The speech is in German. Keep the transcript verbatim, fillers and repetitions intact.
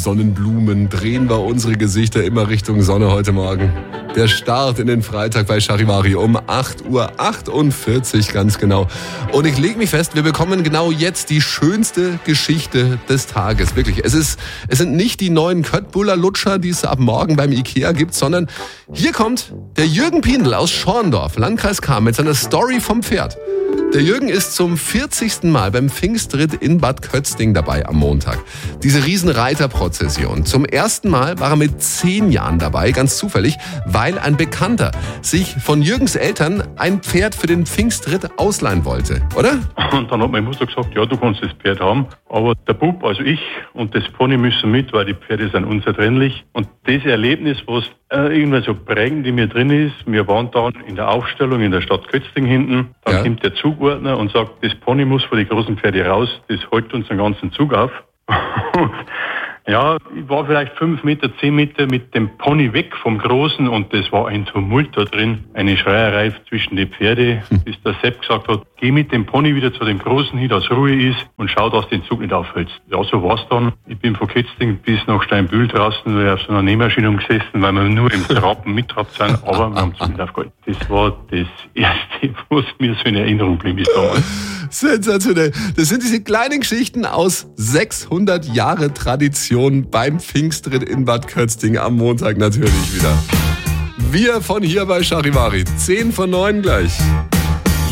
Sonnenblumen drehen wir unsere Gesichter immer Richtung Sonne heute Morgen. Der Start in den Freitag bei Charivari um acht Uhr achtundvierzig ganz genau. Und ich lege mich fest, wir bekommen genau jetzt die schönste Geschichte des Tages. Wirklich, es ist, es sind nicht die neuen Köttbuller Lutscher, die es ab morgen beim Ikea gibt, sondern hier kommt der Jürgen Piendl aus Schorndorf, Landkreis Cham, mit seiner Story vom Pferd. Der Jürgen ist zum vierzigsten Mal beim Pfingstritt in Bad Kötzting dabei am Montag. Diese Riesenreiterprozession. Zum ersten Mal war er mit zehn Jahren dabei, ganz zufällig, weil ein Bekannter sich von Jürgens Eltern ein Pferd für den Pfingstritt ausleihen wollte, oder? Und dann hat meine Mutter gesagt, ja, du kannst das Pferd haben, aber der Bub, also ich und das Pony müssen mit, weil die Pferde sind unzertrennlich. Und das Erlebnis, was äh, irgendwie so prägend in mir drin ist, wir waren dann in der Aufstellung in der Stadt Kötzting hinten, dann Ja. kommt der Zugordner und sagt, das Pony muss vor die großen Pferde raus, das hält uns den ganzen Zug auf. Ja, ich war vielleicht fünf Meter, zehn Meter mit dem Pony weg vom Großen und das war ein Tumult da drin, eine Schreierei zwischen die Pferde, bis der Sepp gesagt hat, geh mit dem Pony wieder zu dem Großen hin, dass Ruhe ist und schau, dass du den Zug nicht aufhältst. Ja, so war's dann. Ich bin von Kötzting bis nach Steinbühl draußen, weil ich auf so einer Nähmaschine gesessen, weil wir nur im Trappen mittrabt sind, aber wir haben es nicht aufgehalten. Das war das Erste, was mir so in Erinnerung blieb bis damals. Sensationell. Das sind diese kleinen Geschichten aus sechshundert Jahre Tradition beim Pfingstritt in Bad Kötzting am Montag natürlich wieder. Wir von hier bei Charivari. zehn von neun gleich.